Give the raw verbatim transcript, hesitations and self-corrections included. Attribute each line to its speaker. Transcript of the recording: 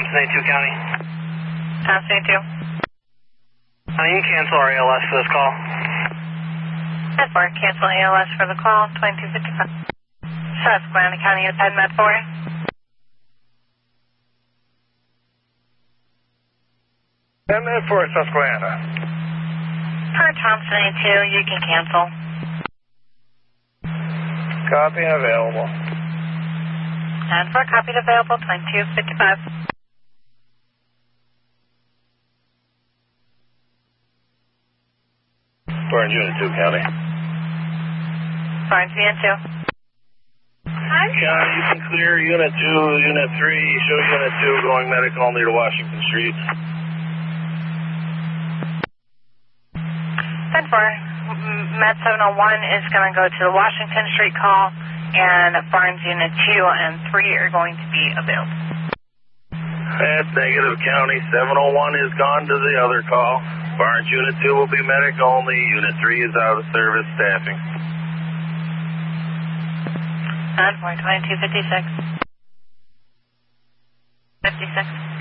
Speaker 1: Thompson A two County.
Speaker 2: Thompson A two.
Speaker 1: Uh, you can cancel our A L S for this call.
Speaker 2: ten four, cancel A L S for the call, twenty-two fifty-five. Susquehanna County, Pen Med four.
Speaker 3: Pen Med four, Susquehanna.
Speaker 2: For Thompson A two, you can cancel.
Speaker 3: Copy and available.
Speaker 2: And for a copy available, twenty-two fifty-five.
Speaker 3: Barnes Unit two, County.
Speaker 2: Barnes Unit two.
Speaker 3: Yeah, you can clear Unit two, Unit three, show Unit two going medical only to Washington Street.
Speaker 2: ten four, Med seven oh one is going to go to the Washington Street call, and Barnes Unit two and three are going to be available.
Speaker 3: That's negative, County. seven oh one is gone to the other call. Barnes Unit two will be medic only. Unit three is out of service staffing.
Speaker 2: And for twenty-two fifty-six. fifty-six.